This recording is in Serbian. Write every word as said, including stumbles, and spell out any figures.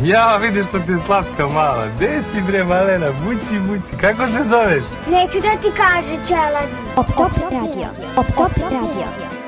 Ja, vidiš što ti je slatka mala. Gde si bre, malena? Bući, bući. Kako se zoveš? Neću da ti kaže, Čelad. Op Top Radio. Op Top Radio.